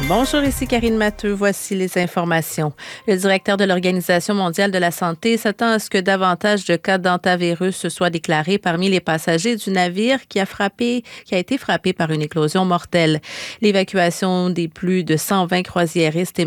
Bonjour, ici Karine Matteux. Voici les informations. Le directeur de l'Organisation mondiale de la santé s'attend à ce que davantage de cas d'hantavirus se soient déclarés parmi les passagers du navire qui a été frappé par une éclosion mortelle. L'évacuation des plus de 120 croisiéristes et